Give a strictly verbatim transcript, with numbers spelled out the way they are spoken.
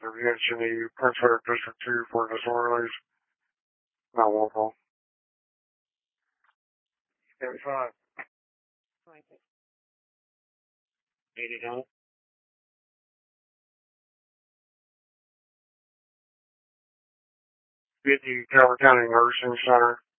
The V H and E, Prince Edward District two for disorderlies. Not local. thirty-five. eighty-nine. fifty, Calvert County Nursing Center.